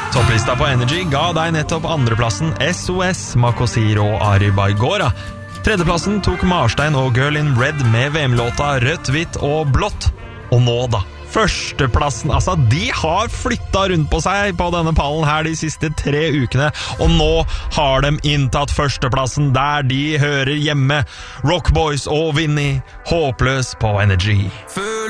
Topplista på Energy ga deg nettopp andreplassen SOS, Makosir og Ari Baigora. Tredjeplassen tok Marstein og Girl in Red med VM-låta Rødt, Hvitt og Blått. Og nå da, førsteplassen, altså de har flyttet rundt på seg på denne pallen her de siste 3 ukene, og nå har de inntatt førsteplassen der de hører hjemme. Rockboys og Vinnie, Håpløs på Energy.